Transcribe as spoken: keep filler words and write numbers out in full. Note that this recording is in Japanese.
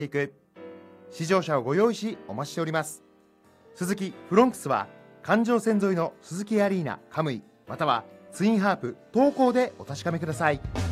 いく試乗車をご用意しお待ちしております。スズキフロンクスは環状線沿いのスズキアリーナカムイまたはツインハープ東高でお確かめください。